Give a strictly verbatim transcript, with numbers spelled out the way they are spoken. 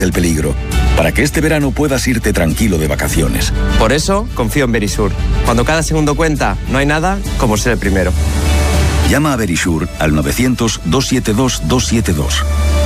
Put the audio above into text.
del peligro, para que este verano puedas irte tranquilo de vacaciones. Por eso confío en Verisur. Cuando cada segundo cuenta, no hay nada como ser el primero. Llama a Verisur al novecientos, doscientos setenta y dos, doscientos setenta y dos.